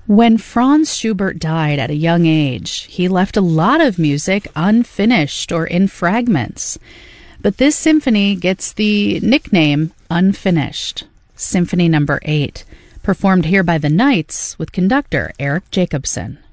When Franz Schubert died at a young age, he left a lot of music unfinished or in fragments. But this symphony gets the nickname Unfinished. Symphony Number 8, performed here by the Knights with conductor Eric Jacobson.